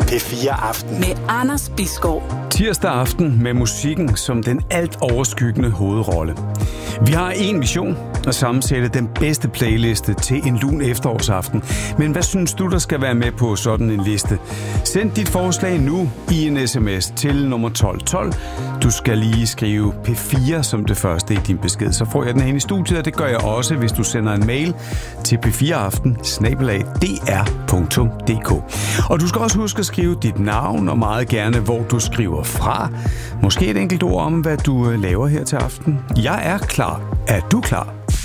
P4 Aften. Med Anders Bisgaard. Tirsdag aften med musikken som den alt overskyggende hovedrolle. Vi har en mission at sammensætte den bedste playliste til en lun efterårsaften. Men hvad synes du, der skal være med på sådan en liste? Send dit forslag nu i en sms til nummer 1212. Du skal lige skrive P4 som det første i din besked. Så får jeg den hen i studiet, og det gør jeg også, hvis du sender en mail til p4aften@dr.dk. Og du skal også huske at skrive dit navn, og meget gerne, hvor du skriver fra. Måske et enkelt ord om, hvad du laver her til aften. Jeg er klar. Er du klar?